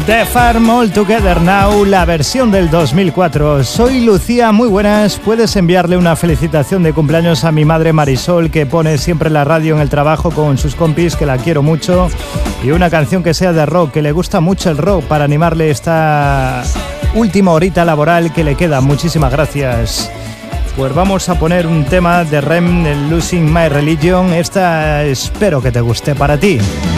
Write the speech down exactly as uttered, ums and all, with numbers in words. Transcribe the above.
The Farm All Together Now, la versión del dos mil cuatro. Soy Lucía, muy buenas. Puedes enviarle una felicitación de cumpleaños a mi madre Marisol, que pone siempre la radio en el trabajo con sus compis, que la quiero mucho. Y una canción que sea de rock, que le gusta mucho el rock, para animarle esta última horita laboral que le queda. Muchísimas gracias. Pues vamos a poner un tema de R E M, el Losing My Religion. Esta espero que te guste para ti.